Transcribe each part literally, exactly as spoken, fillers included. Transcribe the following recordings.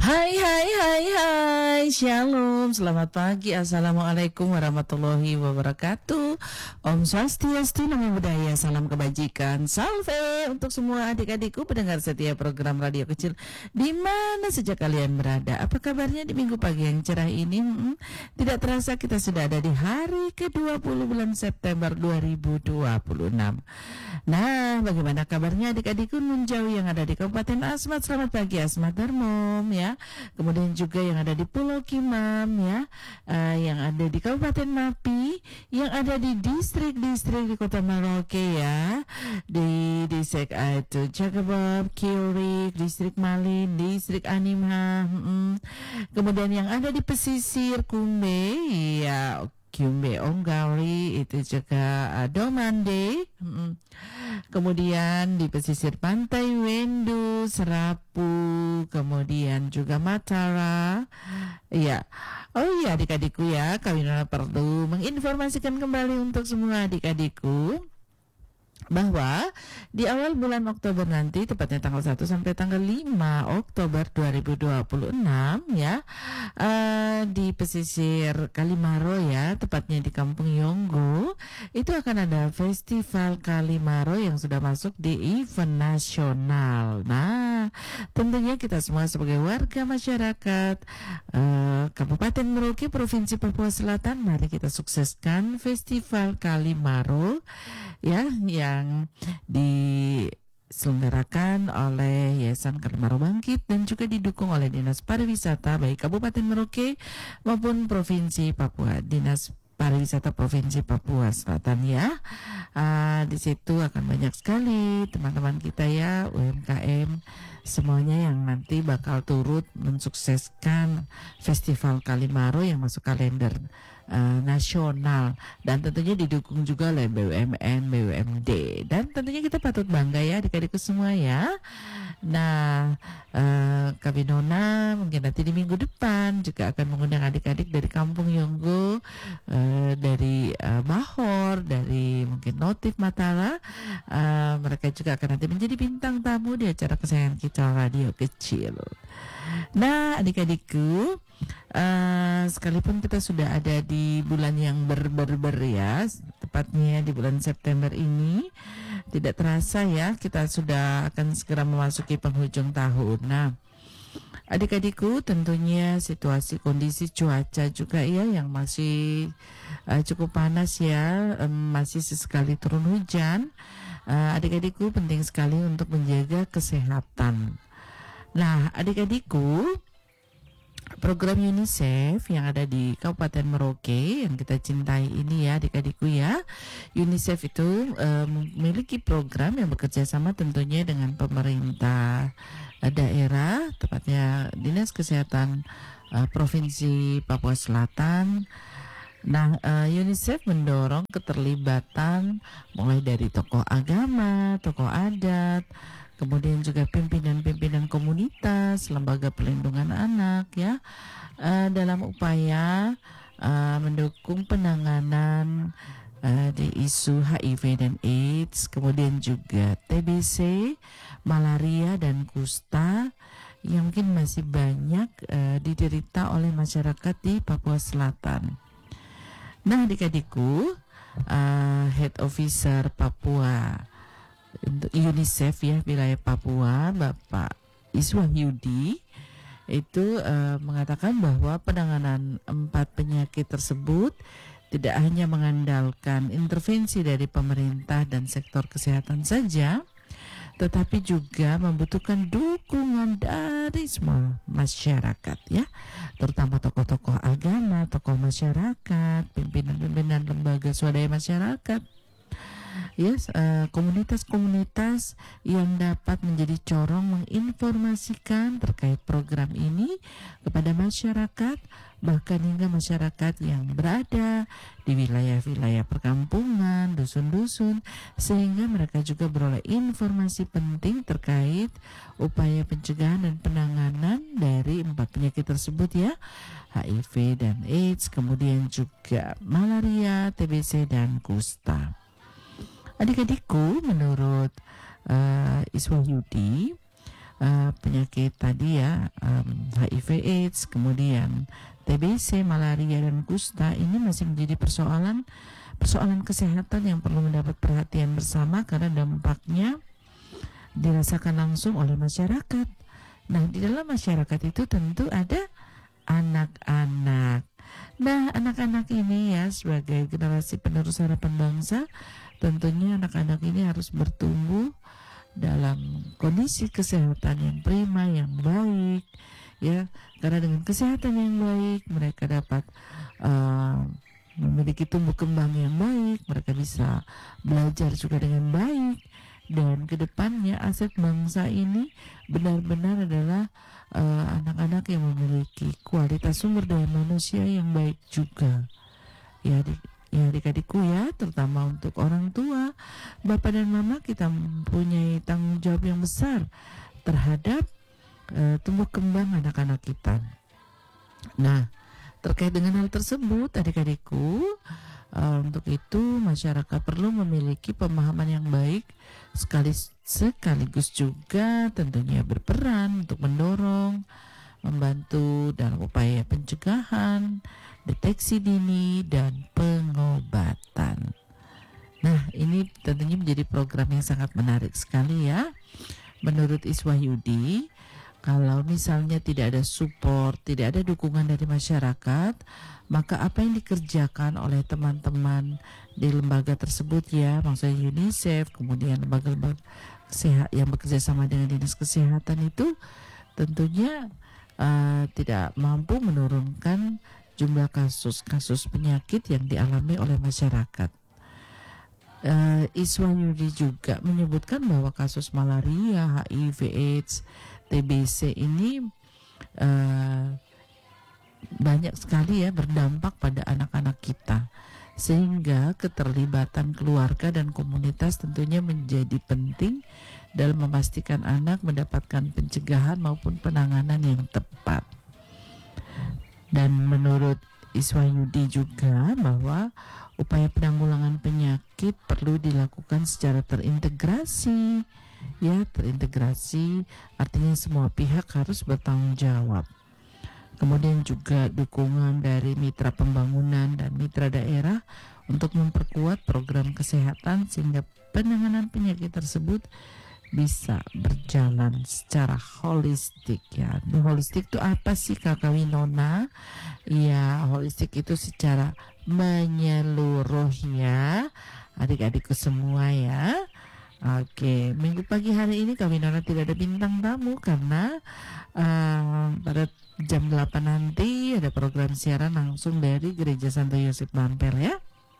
Hai hai hai hai Shalom, selamat pagi. Assalamualaikum warahmatullahi wabarakatuh. Om Swastiastu, Namo Buddhaya, salam kebajikan. Salve untuk semua adik-adikku pendengar setia program radio kecil di mana sejak kalian berada. Apa kabarnya di minggu pagi yang cerah ini? Hmm, tidak terasa kita sudah ada di hari ke dua puluh bulan September dua ribu dua puluh enam. Nah, bagaimana kabarnya adik-adikku nun jauh yang ada di Kabupaten Asmat? Selamat pagi Asmat Darmom ya. Kemudian juga yang ada di Pulau Kimam ya, uh, yang ada di Kabupaten Mapi, yang ada di distrik-distrik di Kota Merauke ya, di distrik uh, itu Cakebab, Kiorik, distrik Malin, distrik Animha, mm-mm. Kemudian yang ada di pesisir Kumbe ya, Kumbe Onggawi, itu juga uh, Domande, mm-mm. Kemudian di pesisir pantai Wendu, Serapu, kemudian juga Matara. Ya, oh iya adik-adikku ya, kami perlu menginformasikan kembali untuk semua adik-adikku bahwa di awal bulan Oktober nanti, tepatnya tanggal satu sampai tanggal lima Oktober dua ribu dua puluh enam ya, uh, di pesisir Kalimaro ya, tepatnya di Kampung Yonggo, itu akan ada Festival Kalimaro yang sudah masuk di event nasional. Nah, tentunya kita semua sebagai warga masyarakat uh, Kabupaten Merauke, Provinsi Papua Selatan, mari kita sukseskan Festival Kalimaro ya, yang diselenggarakan oleh Yayasan Kalimaro Bangkit dan juga didukung oleh Dinas Pariwisata baik Kabupaten Merauke maupun Provinsi Papua, Dinas Pariwisata Provinsi Papua Selatan ya. Uh, di situ akan banyak sekali teman-teman kita ya, U M K M semuanya yang nanti bakal turut mensukseskan Festival Kalimaro yang masuk kalender Uh, nasional, dan tentunya didukung juga oleh B U M N, B U M D, dan tentunya kita patut bangga ya adik-adikku semua ya. Nah, uh, Kabinona mungkin nanti di minggu depan juga akan mengundang adik-adik dari Kampung Yonggo, uh, dari uh, Bahor, dari mungkin Notif Matara. Uh, mereka juga akan nanti menjadi bintang tamu di acara kesayangan kita radio kecil. Nah, adik-adikku, uh, sekalipun kita sudah ada di bulan yang ber-ber-ber ya, tepatnya di bulan September ini, tidak terasa ya kita sudah akan segera memasuki penghujung tahun. Nah, adik-adikku, tentunya situasi kondisi cuaca juga ya yang masih uh, cukup panas ya, um, masih sesekali turun hujan. Uh, adik-adikku penting sekali untuk menjaga kesehatan. Nah, adik-adikku, program UNICEF yang ada di Kabupaten Merauke yang kita cintai ini ya adik-adikku ya, UNICEF itu uh, memiliki program yang bekerja sama tentunya dengan pemerintah uh, daerah, tepatnya Dinas Kesehatan uh, Provinsi Papua Selatan. Nah, uh, UNICEF mendorong keterlibatan mulai dari tokoh agama, tokoh adat, kemudian juga pimpinan-pimpinan komunitas, lembaga pelindungan anak ya, uh, dalam upaya uh, mendukung penanganan uh, di isu H I V dan AIDS, kemudian juga T B C, malaria dan kusta yang mungkin masih banyak uh, diderita oleh masyarakat di Papua Selatan. Nah, adik-adikku, uh, Head Officer Papua untuk UNICEF ya wilayah Papua, Bapak Iswahyudi, itu uh, mengatakan bahwa penanganan empat penyakit tersebut tidak hanya mengandalkan intervensi dari pemerintah dan sektor kesehatan saja, tetapi juga membutuhkan dukungan dari semua masyarakat ya, terutama tokoh-tokoh agama, tokoh masyarakat, pimpinan-pimpinan lembaga swadaya masyarakat. Yes, uh, komunitas-komunitas yang dapat menjadi corong menginformasikan terkait program ini kepada masyarakat, bahkan hingga masyarakat yang berada di wilayah-wilayah perkampungan, dusun-dusun, sehingga mereka juga beroleh informasi penting terkait upaya pencegahan dan penanganan dari empat penyakit tersebut ya, H I V dan AIDS, kemudian juga malaria, T B C dan kusta. Adik-adikku, menurut uh, Iswahyudi, uh, penyakit tadi ya, um, H I V AIDS, kemudian T B C, malaria dan kusta, ini masih menjadi persoalan persoalan kesehatan yang perlu mendapat perhatian bersama karena dampaknya dirasakan langsung oleh masyarakat. Nah, di dalam masyarakat itu tentu ada anak-anak. Nah, anak-anak ini ya sebagai generasi penerus harapan bangsa, tentunya anak-anak ini harus bertumbuh dalam kondisi kesehatan yang prima, yang baik, ya. Karena dengan kesehatan yang baik, mereka dapat uh, memiliki tumbuh kembang yang baik, mereka bisa belajar juga dengan baik, dan kedepannya aset bangsa ini benar-benar adalah uh, anak-anak yang memiliki kualitas sumber daya manusia yang baik juga. Ya, di, ya adik-adikku ya, terutama untuk orang tua, bapak dan mama, kita mempunyai tanggung jawab yang besar terhadap uh, tumbuh kembang anak-anak kita. Nah, terkait dengan hal tersebut, adik-adikku, uh, untuk itu masyarakat perlu memiliki pemahaman yang baik, sekali, sekaligus juga tentunya berperan untuk mendorong, membantu dalam upaya pencegahan, deteksi dini, dan pengobatan. Nah, ini tentunya menjadi program yang sangat menarik sekali ya. Menurut Iswahyudi, kalau misalnya tidak ada support, tidak ada dukungan dari masyarakat, maka apa yang dikerjakan oleh teman-teman di lembaga tersebut ya, maksudnya UNICEF, kemudian lembaga-lembaga sehat yang bekerja sama dengan dinas kesehatan itu tentunya uh, tidak mampu menurunkan jumlah kasus-kasus penyakit yang dialami oleh masyarakat. Uh, Iswahyudi juga menyebutkan bahwa kasus malaria, H I V AIDS, T B C ini uh, banyak sekali ya berdampak pada anak-anak kita, sehingga keterlibatan keluarga dan komunitas tentunya menjadi penting dalam memastikan anak mendapatkan pencegahan maupun penanganan yang tepat. Dan menurut Iswahyudi juga bahwa upaya penanggulangan penyakit perlu dilakukan secara terintegrasi. Ya, terintegrasi artinya semua pihak harus bertanggung jawab. Kemudian juga dukungan dari mitra pembangunan dan mitra daerah untuk memperkuat program kesehatan sehingga penanganan penyakit tersebut bisa berjalan secara holistik ya. Holistik itu apa sih Kakak Winona? Ya, holistik itu secara menyeluruh ya, adik-adikku semua ya. Oke, minggu pagi hari ini Kak Winona tidak ada bintang tamu karena uh, pada jam delapan nanti ada program siaran langsung dari Gereja Santo Yosef Mampel ya.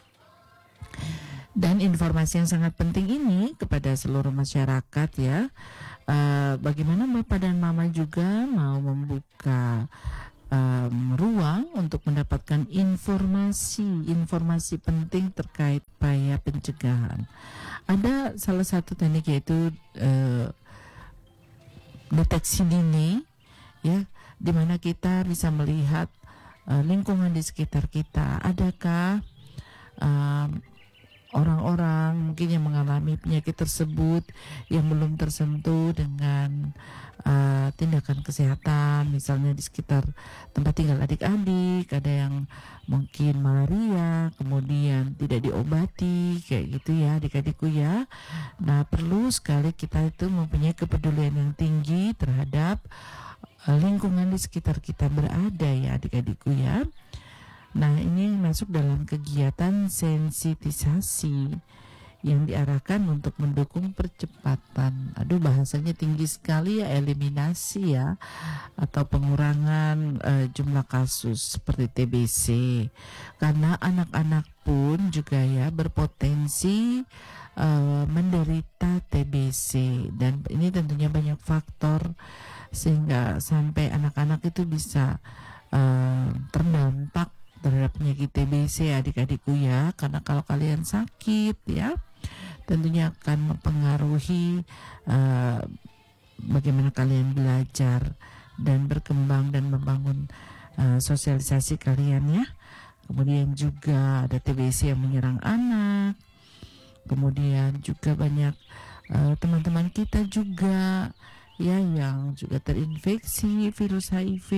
Dan informasi yang sangat penting ini kepada seluruh masyarakat ya, uh, bagaimana Bapak dan Mama juga mau membuka um, ruang untuk mendapatkan informasi-informasi penting terkait upaya pencegahan. Ada salah satu teknik yaitu uh, deteksi dini ya, di mana kita bisa melihat uh, lingkungan di sekitar kita. Adakah um, orang-orang mungkin yang mengalami penyakit tersebut yang belum tersentuh dengan uh, tindakan kesehatan, misalnya di sekitar tempat tinggal adik-adik, ada yang mungkin malaria, kemudian tidak diobati, kayak gitu ya adik-adikku ya. Nah, perlu sekali kita itu mempunyai kepedulian yang tinggi terhadap uh, lingkungan di sekitar kita berada ya adik-adikku ya. Nah, ini masuk dalam kegiatan sensitisasi yang diarahkan untuk mendukung percepatan, aduh bahasanya tinggi sekali ya, eliminasi ya, atau pengurangan uh, jumlah kasus seperti T B C. Karena anak-anak pun juga ya berpotensi uh, menderita T B C, dan ini tentunya banyak faktor sehingga sampai anak-anak itu bisa uh, terdampak terhadap penyakit T B C adik-adikku ya. Karena kalau kalian sakit ya, tentunya akan mempengaruhi uh, bagaimana kalian belajar dan berkembang dan membangun uh, sosialisasi kalian ya. Kemudian juga ada T B C yang menyerang anak. Kemudian juga banyak uh, teman-teman kita juga ya yang juga terinfeksi virus H I V,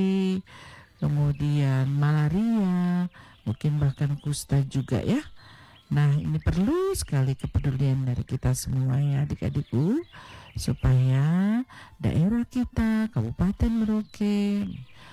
kemudian malaria, mungkin bahkan kusta juga ya. Nah, ini perlu sekali kepedulian dari kita semua ya adik-adikku, supaya daerah kita, Kabupaten Merauke,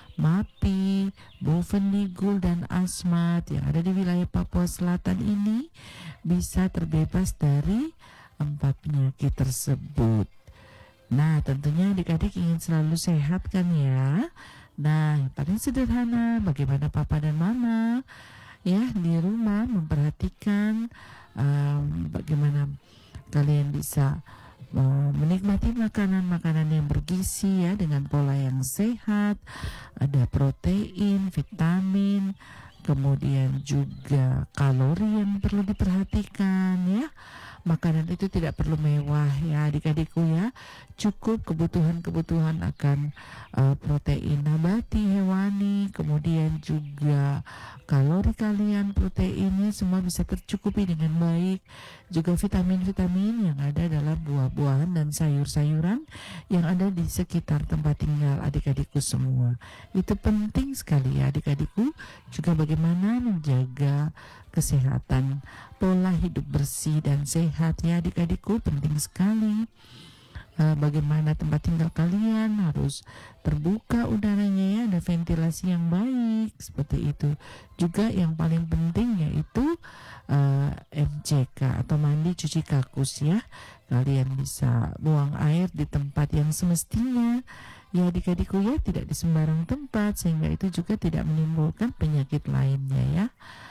Mapi, Bovendigul, dan Asmat yang ada di wilayah Papua Selatan ini bisa terbebas dari empat penyakit tersebut. Nah, tentunya adik-adik ingin selalu sehat kan ya. Nah, yang paling sederhana bagaimana papa dan mama ya di rumah memperhatikan um, bagaimana kalian bisa uh, menikmati makanan-makanan yang bergizi ya dengan pola yang sehat, ada protein, vitamin, kemudian juga kalori yang perlu diperhatikan ya. Makanan itu tidak perlu mewah ya adik-adikku ya, cukup kebutuhan-kebutuhan akan uh, protein nabati, hewani, kemudian juga kalori kalian, proteinnya semua bisa tercukupi dengan baik. Juga vitamin-vitamin yang ada dalam buah-buahan dan sayur-sayuran yang ada di sekitar tempat tinggal adik-adikku semua. Itu penting sekali ya adik-adikku. Juga bagaimana menjaga kesehatan, pola hidup bersih dan sehat ya adik-adikku penting sekali. Uh, bagaimana tempat tinggal kalian harus terbuka udaranya ya, ada ventilasi yang baik seperti itu. Juga yang paling penting yaitu uh, M C K atau mandi cuci kakus ya. Kalian bisa buang air di tempat yang semestinya ya adik-adikku ya, tidak di sembarang tempat sehingga itu juga tidak menimbulkan penyakit lainnya ya.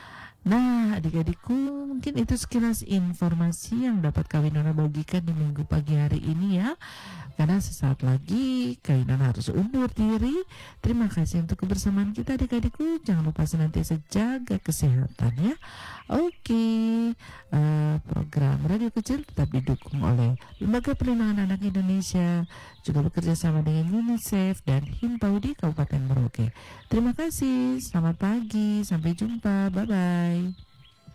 Nah adik-adikku, mungkin itu sekilas informasi yang dapat Kak Winona bagikan di minggu pagi hari ini ya. Karena sesaat lagi Kak Winona harus undur diri. Terima kasih untuk kebersamaan kita adik-adikku. Jangan lupa senantiasa jaga kesehatan ya. Oke, uh, program Radio Kecil tetap didukung oleh Lembaga Perlindungan Anak Indonesia, juga bekerja sama dengan UNICEF dan Himpaudi Kabupaten Merauke. Terima kasih, selamat pagi, sampai jumpa, bye-bye.